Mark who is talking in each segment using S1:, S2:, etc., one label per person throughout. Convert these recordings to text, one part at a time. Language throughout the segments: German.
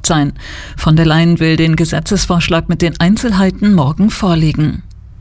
S1: erfolgt sein. Von der Leyen will den Gesetzesvorschlag mit den Einzelheiten morgen vorlegen.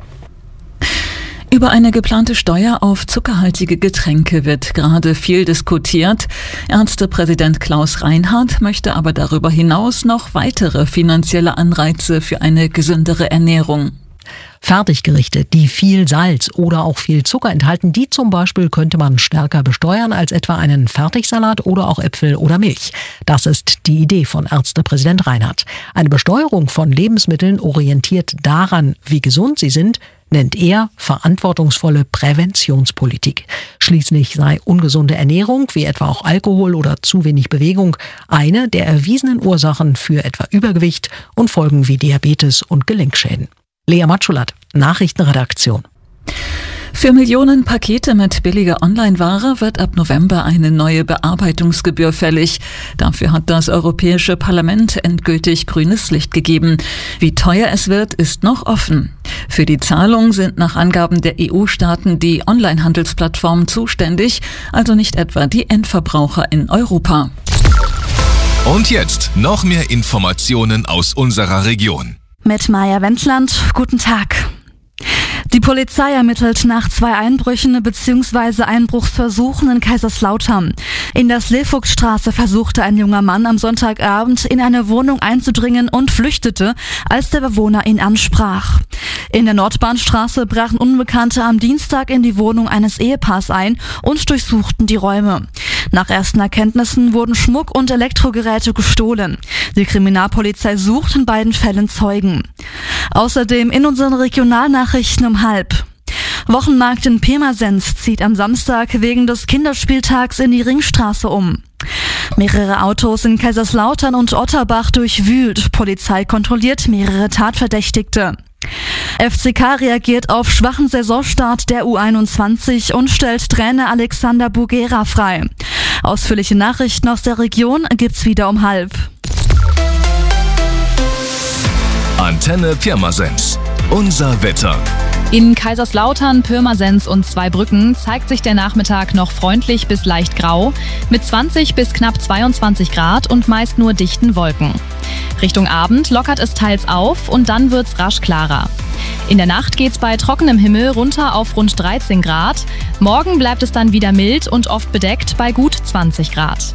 S1: Über eine geplante Steuer auf zuckerhaltige Getränke wird gerade viel diskutiert. Ärztepräsident Klaus Reinhardt möchte aber darüber hinaus noch weitere finanzielle Anreize für eine gesündere Ernährung.
S2: Fertiggerichte, die viel Salz oder auch viel Zucker enthalten, die zum Beispiel könnte man stärker besteuern als etwa einen Fertigsalat oder auch Äpfel oder Milch. Das ist die Idee von Ärztepräsident Reinhardt. Eine Besteuerung von Lebensmitteln orientiert daran, wie gesund sie sind, nennt er verantwortungsvolle Präventionspolitik. Schließlich sei ungesunde Ernährung, wie etwa auch Alkohol oder zu wenig Bewegung, eine der erwiesenen Ursachen für etwa Übergewicht und Folgen wie Diabetes und Gelenkschäden. Lea Matschulat, Nachrichtenredaktion.
S1: Für Millionen Pakete mit billiger Online-Ware wird ab November eine neue Bearbeitungsgebühr fällig. Dafür hat das Europäische Parlament endgültig grünes Licht gegeben. Wie teuer es wird, ist noch offen. Für die Zahlung sind nach Angaben der EU-Staaten die Online-Handelsplattformen zuständig, also nicht etwa die Endverbraucher in Europa.
S3: Und jetzt noch mehr Informationen aus unserer Region.
S4: Mit Maja Wendland, guten Tag. Die Polizei ermittelt nach 2 Einbrüchen bzw. Einbruchsversuchen in Kaiserslautern. In der Slevoogdstraße versuchte ein junger Mann am Sonntagabend in eine Wohnung einzudringen und flüchtete, als der Bewohner ihn ansprach. In der Nordbahnstraße brachen Unbekannte am Dienstag in die Wohnung eines Ehepaars ein und durchsuchten die Räume. Nach ersten Erkenntnissen wurden Schmuck und Elektrogeräte gestohlen. Die Kriminalpolizei sucht in beiden Fällen Zeugen. Außerdem in unseren Regionalnachrichten um 12:30. Wochenmarkt in Pirmasens zieht am Samstag wegen des Kinderspieltags in die Ringstraße um. Mehrere Autos in Kaiserslautern und Otterbach durchwühlt. Polizei kontrolliert mehrere Tatverdächtigte. FCK reagiert auf schwachen Saisonstart der U21 und stellt Trainer Alexander Bugera frei. Ausführliche Nachrichten aus der Region gibt's wieder um 12:30.
S3: Antenne Pirmasens. Unser Wetter.
S5: In Kaiserslautern, Pirmasens und Zweibrücken zeigt sich der Nachmittag noch freundlich bis leicht grau mit 20 bis knapp 22 Grad und meist nur dichten Wolken. Richtung Abend lockert es teils auf und dann wird's rasch klarer. In der Nacht geht's bei trockenem Himmel runter auf rund 13 Grad. Morgen bleibt es dann wieder mild und oft bedeckt bei gut 20 Grad.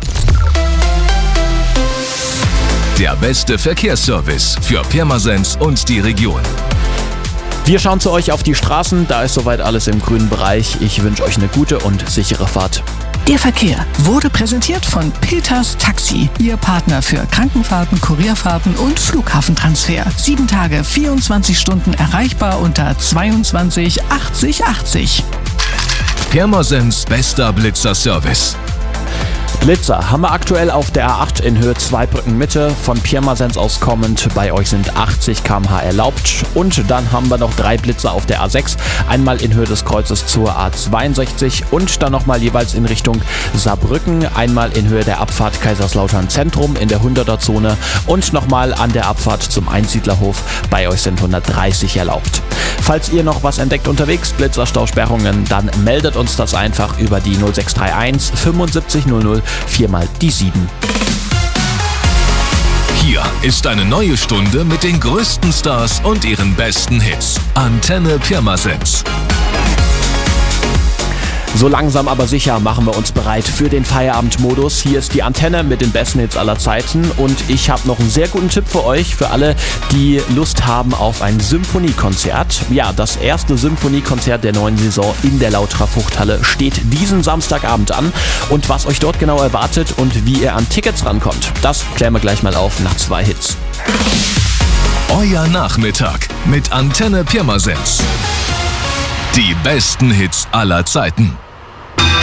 S3: Der beste Verkehrsservice für Pirmasens und die Region.
S6: Wir schauen zu euch auf die Straßen, da ist soweit alles im grünen Bereich. Ich wünsche euch eine gute und sichere Fahrt.
S7: Der Verkehr wurde präsentiert von Peters Taxi, Ihr Partner für Krankenfahrten, Kurierfahrten und Flughafentransfer. 7 Tage, 24 Stunden erreichbar unter 22 80 80.
S3: Pirmasens bester Blitzer-Service.
S6: Blitzer haben wir aktuell auf der A8 in Höhe Zweibrücken Mitte, von Pirmasens aus kommend. Bei euch sind 80 km/h erlaubt. Und dann haben wir noch 3 Blitzer auf der A6. Einmal in Höhe des Kreuzes zur A62 und dann nochmal jeweils in Richtung Saarbrücken. Einmal in Höhe der Abfahrt Kaiserslautern Zentrum in der 100er-Zone und nochmal an der Abfahrt zum Einsiedlerhof. Bei euch sind 130 erlaubt. Falls ihr noch was entdeckt unterwegs, Blitzerstausperrungen, dann meldet uns das einfach über die 0631 75 00 4 die 7.
S3: Hier ist eine neue Stunde mit den größten Stars und ihren besten Hits. Antenne Pirmasens.
S6: So langsam aber sicher machen wir uns bereit für den Feierabendmodus. Hier ist die Antenne mit den besten Hits aller Zeiten und ich habe noch einen sehr guten Tipp für euch, für alle, die Lust haben auf ein Symphoniekonzert. Ja, das erste Symphoniekonzert der neuen Saison in der Lauterer Fruchthalle steht diesen Samstagabend an. Und was euch dort genau erwartet und wie ihr an Tickets rankommt, das klären wir gleich mal auf nach 2 Hits.
S3: Euer Nachmittag mit Antenne Pirmasens. Die besten Hits aller Zeiten.